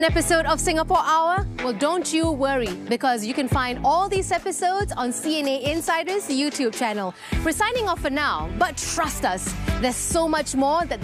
An episode of Singapore Hour? Well, don't you worry, because you can find all these episodes on CNA Insider's YouTube channel. We're signing off for now, but trust us, there's so much more that